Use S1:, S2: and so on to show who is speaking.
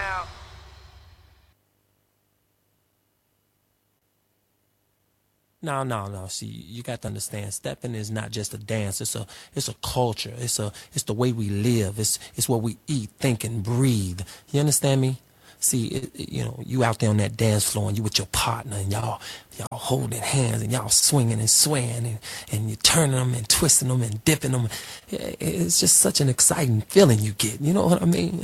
S1: No. See, you got to understand, stepping is not just a dance. It's a culture. It's the way we live. It's what we eat, think, and breathe. You understand me? See, you out there on that dance floor and you with your partner and y'all holding hands and y'all swinging and swaying and you turning them and twisting them and dipping them. It's just such an exciting feeling you get. You know what I mean?